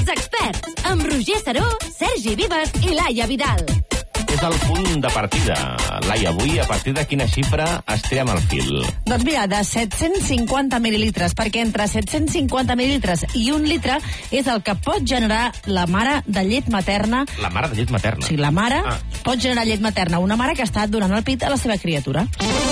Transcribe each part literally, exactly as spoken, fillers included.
Els experts, amb Roger Saró, Sergi Vives i Laia Vidal. És el punt de partida. Laia, avui a partir de quina xifra estirem el fil? Doncs mira, de set-cents cinquanta mil·lilitres, perquè entre set-cents cinquanta mil·lilitres i un litre és el que pot generar la mare de llet materna. La mare de llet materna? O sigui, la mare ah. pot generar llet materna, una mare que ha estat donant el pit a la seva criatura.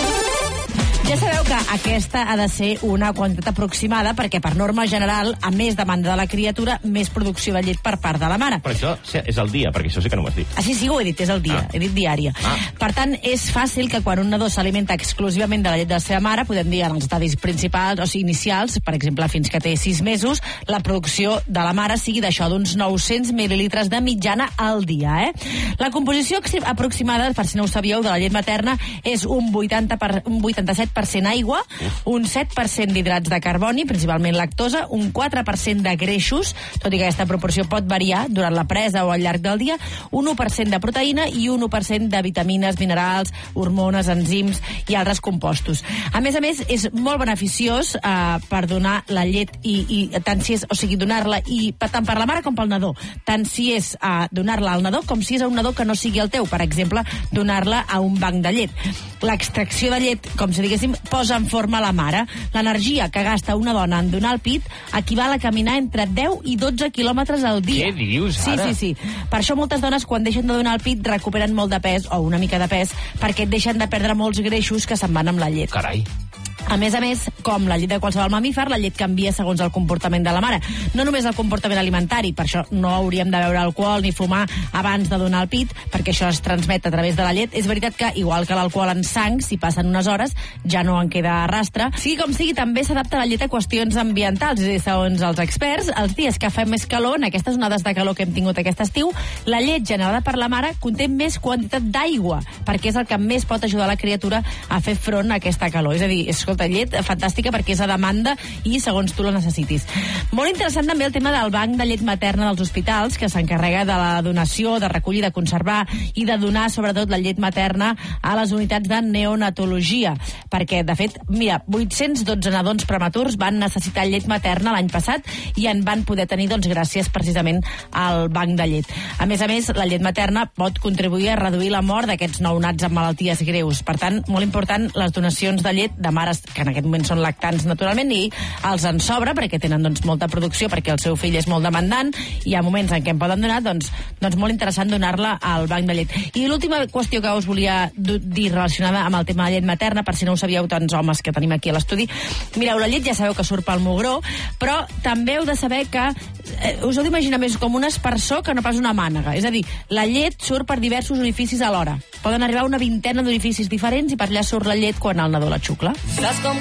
Ja sabeu que aquesta ha de ser una quantitat aproximada perquè, per norma general, a més demanda de la criatura, més producció de llet per part de la mare. Però això és el dia, perquè això sí que no ho has dit. Ah, sí, sí, ho he dit, és el dia, ah. he dit diària. Ah. Per tant, és fàcil que quan un nadó s'alimenta exclusivament de la llet de la seva mare, podem dir en els estadis principals, o sigui, inicials, per exemple, fins que té sis mesos, la producció de la mare sigui d'això, d'uns nou-cents mil·lilitres de mitjana al dia, eh? La composició aproximada, per si no ho sabíeu, de la llet materna és un vuitanta per, un vuitanta-set per cent aigua, un set per cent d'hidrats de carboni, principalment lactosa, un quatre per cent de greixos, tot i que aquesta proporció pot variar durant la presa o al llarg del dia, un u per cent de proteïna i un u per cent de vitamines, minerals, hormones, enzims i altres compostos. A més a més, és molt beneficiós eh, per donar la llet i, i tant si és, o sigui, donar-la i tant per la mare com pel nadó, tant si és eh, donar-la al nadó com si és a un nadó que no sigui el teu, per exemple, donar-la a un banc de llet. L'extracció de llet, com si diguéssim, posa en forma la mare. L'energia que gasta una dona en donar el pit equival a caminar entre deu i dotze quilòmetres al dia. Què dius, ara? Sí, sí, sí. Per això moltes dones, quan deixen de donar el pit, recuperen molt de pes, o una mica de pes, perquè deixen de perdre molts greixos que se'n van amb la llet. Carai. A més a més, com la llet de qualsevol mamífer, la llet canvia segons el comportament de la mare. No només el comportament alimentari, per això no hauríem de beure alcohol ni fumar abans de donar el pit, perquè això es transmet a través de la llet. És veritat que, igual que l'alcohol en sang, si passen unes hores, ja no en queda rastre. Sigui com sigui, també s'adapta la llet a qüestions ambientals. És a dir, segons els experts, els dies que fa més calor, en aquestes onades de calor que hem tingut aquest estiu, la llet generada per la mare conté més quantitat d'aigua, perquè és el que més pot ajudar la criatura a fer front a aquesta calor. És a dir, és de llet fantàstica perquè és a demanda i segons tu la necessitis. Molt interessant també el tema del banc de llet materna dels hospitals, que s'encarrega de la donació, de recollir, de conservar i de donar sobretot la llet materna a les unitats de neonatologia, perquè de fet, mira, vuit-cents dotze nadons prematurs van necessitar llet materna l'any passat i en van poder tenir, doncs, gràcies precisament al banc de llet. A més a més, la llet materna pot contribuir a reduir la mort d'aquests nounats amb malalties greus. Per tant, molt important les donacions de llet de mares que en aquest moment són lactants naturalment i els en sobra perquè tenen, doncs, molta producció, perquè el seu fill és molt demandant i hi ha moments en què en poden donar, doncs, doncs molt interessant donar-la al banc de llet. I l'última qüestió que us volia dir relacionada amb el tema de llet materna, per si no ho sabíeu, tants homes que tenim aquí a l'estudi, mireu, la llet ja sabeu que surt pel mugró, però també heu de saber que eh, us heu d'imaginar més com un aspersor que no pas una mànega. És a dir, la llet surt per diversos orificis alhora. Poden arribar a una vintena d'orificis diferents i per allà surt la llet quan el nadó la xucla.